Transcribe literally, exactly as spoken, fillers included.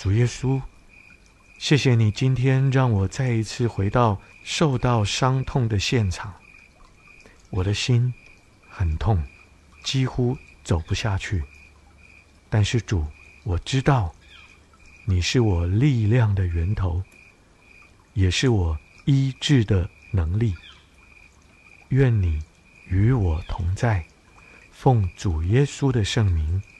主耶稣，谢谢你今天让我再一次回到受到伤痛的现场。我的心很痛，几乎走不下去。但是主，我知道你是我力量的源头，也是我医治的能力。愿你与我同在，奉主耶稣的圣名，